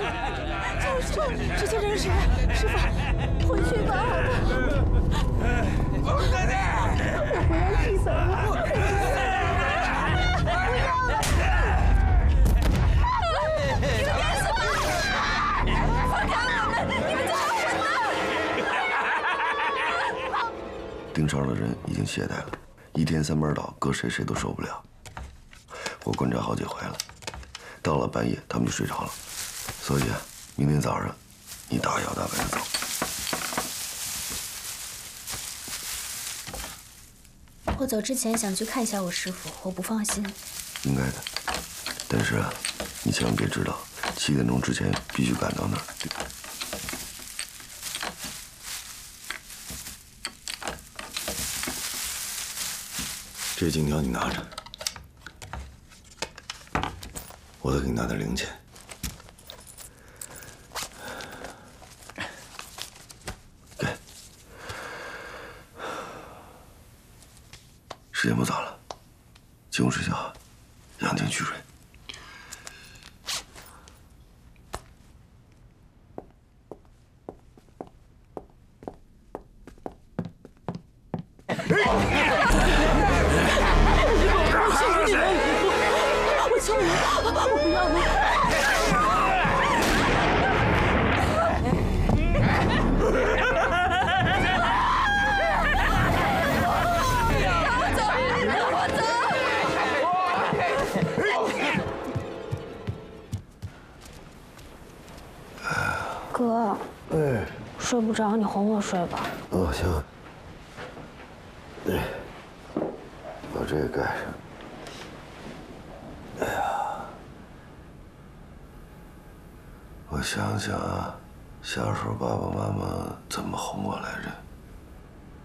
这些人是师傅，回去吧。 王大弟， 我不要去走了。不要了！你们别死了！放开我们！你们在害我们！ 盯梢的人已经懈怠了，一天3班倒，搁谁都受不了。我观察好几回了，到了半夜他们就睡着了，所以明天早上你大摇大摆的走。 我走之前想去看一下我师傅，我不放心。 应该的，但是你千万别知道，7点钟之前必须赶到那儿。这金条你拿着，我再给你拿点零钱。给。时间不早了，进屋睡觉，养精蓄锐。 我求你，我不要了。 哥，睡不着，你哄我睡吧。 行。把这个盖上。哎呀，我想想啊，小时候爸爸妈妈怎么哄我来着？